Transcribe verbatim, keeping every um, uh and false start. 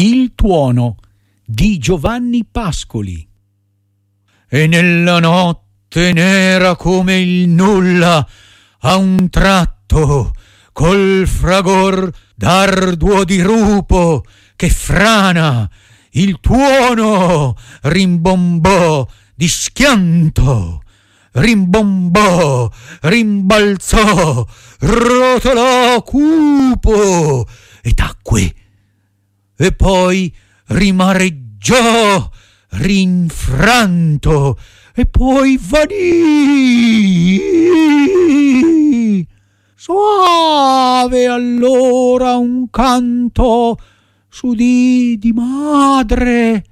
Il tuono di Giovanni Pascoli. E nella notte nera come il nulla, a un tratto, col fragor d'arduo dirupo che frana, il tuono rimbombò di schianto, rimbombò, rimbalzò, rotolò cupo e tacque, e poi rimareggiò rinfranto, e poi vanì. Soave allora un canto s'udì di madre